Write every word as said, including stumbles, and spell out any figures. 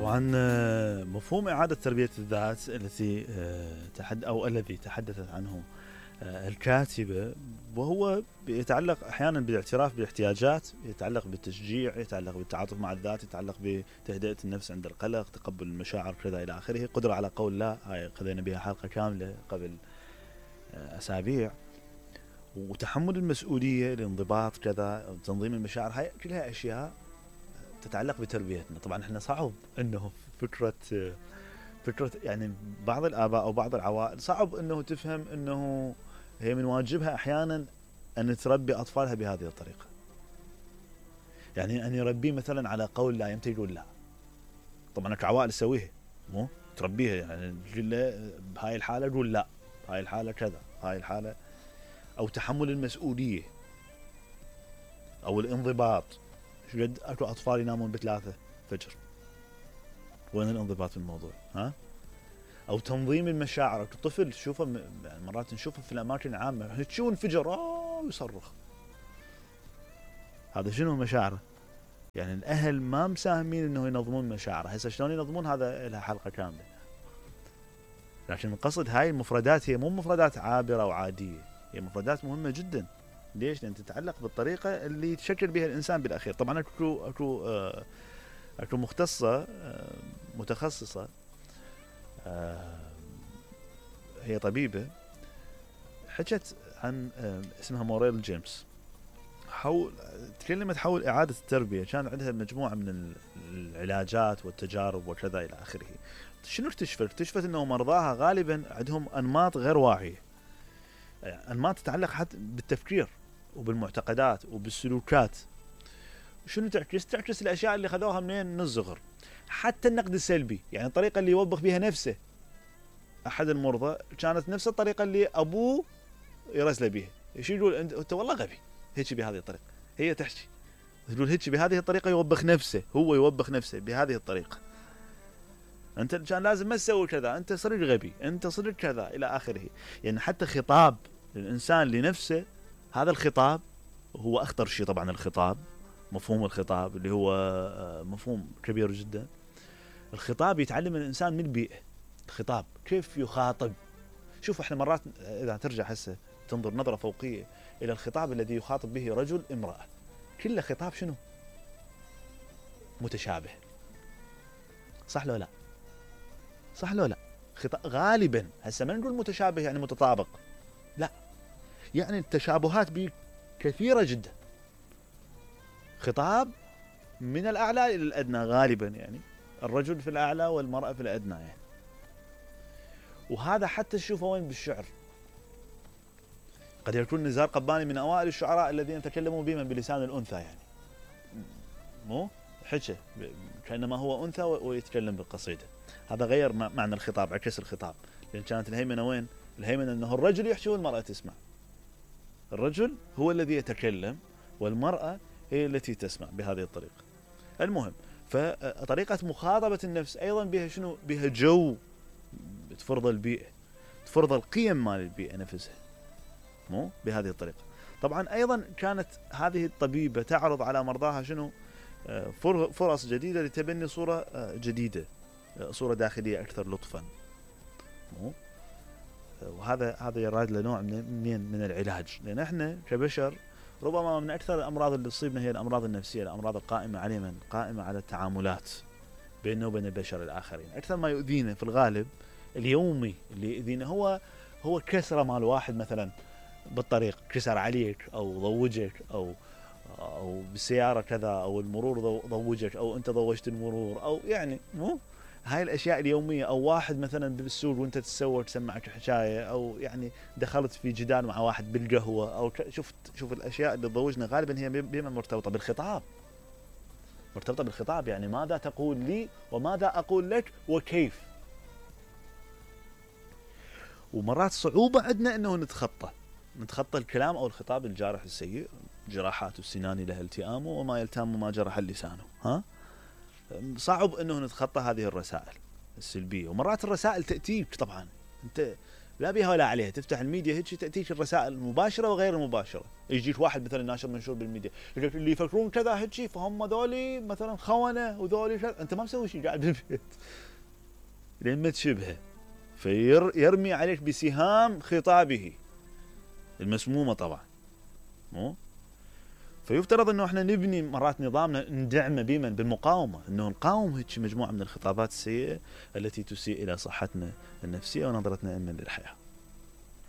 طبعا آه، مفهوم إعادة تربية الذات التي آه، تحد أو الذي تحدثت عنه آه، الكاتبة، وهو يتعلق أحيانا بالاعتراف بالاحتياجات، يتعلق بالتشجيع، يتعلق بالتعاطف مع الذات، يتعلق بتهدئة النفس عند القلق، تقبل المشاعر كذا إلى آخره، قدرة على قول لا. هاي قضينا بها حلقة كاملة قبل آه، أسابيع. وتحمل المسؤولية، الانضباط كذا، تنظيم المشاعر، هاي كلها أشياء تتعلق بتربيتنا. طبعا احنا صعب انه فكرة فكرة يعني بعض الآباء أو بعض العوائل صعب أنه تفهم أنه هي من واجبها أحيانا أن تربي أطفالها بهذه الطريقة. يعني أن يربيه مثلا على قول لا، يمتى يقول لا. طبعا كعوائل تسويها، مو تربيها يعني بهاي الحالة قول لا، بهاي الحالة كذا، بهاي الحالة. أو تحمل المسؤولية أو الانضباط. شقد أكو أطفال ينامون بثلاثة فجر، وين الانضباط في الموضوع؟ ها؟ او تنظيم المشاعر. الطفل تشوفه م... يعني مرات نشوفه في الاماكن العامه تشوف انفجر آه ويصرخ، هذا شنو مشاعره؟ يعني الاهل ما مساهمين انه ينظمون مشاعره. هسه شلون ينظمون؟ هذا لها حلقه كامله. لكن القصد هاي المفردات هي مو مفردات عابره وعاديه، هي مفردات مهمه جدا. ليش؟ لان تتعلق بالطريقه اللي تشكل بها الانسان بالاخير. طبعا اكو اكو آه اكو مختصه آه متخصصه آه هي طبيبة، حكت عن اسمها موريل جيمس، حول تكلمت حول إعادة التربية. كان عندها مجموعة من العلاجات والتجارب وكذا إلى آخره. شنو اكتشفت؟ اكتشفت أنه مرضاها غالبا عندهم أنماط غير واعية، أنماط تتعلق حتى بالتفكير وبالمعتقدات وبالسلوكات. شنو تعكس؟ تعكس الأشياء اللي خذوها منين؟ من الصغر. حتى النقد السلبي، يعني الطريقة اللي يوبخ بها نفسه أحد المرضى كانت نفس الطريقة اللي أبوه يرسله بيها. ايش يقول؟ انت انت والله غبي، هيك بهذه الطريقه. هي تحكي تقول هيك بهذه الطريقه، يوبخ نفسه، هو يوبخ نفسه بهذه الطريقه. انت كان لازم ما تسوي كذا، انت صرت غبي، انت صرت كذا الى اخره. يعني حتى خطاب الانسان لنفسه، هذا الخطاب هو اخطر شيء. طبعا الخطاب، مفهوم الخطاب اللي هو مفهوم كبير جدا. الخطاب يتعلم الانسان من البيئه. الخطاب كيف يخاطب. شوف احنا مرات اذا ترجع هسه تنظر نظرة فوقية إلى الخطاب الذي يخاطب به رجل امرأة، كل خطاب شنو؟ متشابه. صح لو لا؟ صح لو لا؟ خطاب غالبا، هسه ما نقول متشابه يعني متطابق، لا، يعني التشابهات به كثيرة جدا. خطاب من الأعلى إلى الأدنى غالبا، يعني الرجل في الأعلى والمرأة في الأدنى يعني. وهذا حتى تشوفه وين؟ بالشعر. قد يكون نزار قباني من أوائل الشعراء الذين تكلموا بهم بلسان الأنثى، يعني مو حكى كأنما هو أنثى ويتكلم بالقصيدة. هذا غير معنى الخطاب، عكس الخطاب. لأن كانت الهيمنة وين؟ الهيمنة أنه الرجل يحكي والمرأة تسمع. الرجل هو الذي يتكلم والمرأة هي التي تسمع بهذه الطريقة. المهم، فطريقة مخاطبة النفس أيضا بها شنو؟ بها جو تفرض البيئة، تفرض القيم مال البيئة نفسها، مو بهذه الطريقة. طبعا أيضا كانت هذه الطبيبة تعرض على مرضاها شنو؟ فرص جديدة لتبني صورة جديدة، صورة داخلية أكثر لطفا. مو وهذا هذا يراد لنوع من من العلاج. لأن احنا كبشر ربما من أكثر الأمراض اللي تصيبنا هي الأمراض النفسية، الأمراض القائمة على من؟ قائمة على التعاملات بيننا وبين البشر الآخرين. أكثر ما يؤذينا في الغالب اليومي اللي يؤذينا هو هو كسرة مال واحد مثلا بالطريق، كسر عليك أو ضوجك أو أو بالسيارة كذا، أو المرور ضوجك، أو أنت ضوجت المرور، أو يعني مو هاي الأشياء اليومية. أو واحد مثلا بالسوق وأنت تسوق تسمعك حكاية، أو يعني دخلت في جدال مع واحد بالقهوة، أو شفت شوف الأشياء اللي تضوجنا غالبا هي بما مرتبطة بالخطاب، مرتبطة بالخطاب. يعني ماذا تقول لي وماذا أقول لك وكيف. ومرات صعوبة عندنا أنه نتخطى نتخطى الكلام أو الخطاب الجارح السيء. جراحات السنان لها التئام وما يلتام ما جرح اللسان. ها، صعب انه نتخطى هذه الرسائل السلبيه. ومرات الرسائل تاتيك طبعا انت لا بيها ولا عليها. تفتح الميديا هيك تأتيك الرسائل المباشرة وغير المباشرة. يجيك واحد مثلا ناشر منشور بالميديا اللي يفكرون كذا هيك فهم ذولي مثلا خونة وذولي شذا. انت ما مسوي شيء قاعد بالبيت لين ما تشبهه فيرمي عليك بسهام خطابه المسمومة طبعا. مو فيفترض انه احنا نبني مرات نظامنا ندعمه بمن بالمقاومة، انه نقاوم هيك مجموعة من الخطابات السيئة التي تسيء الى صحتنا النفسية ونظرتنا للحياة.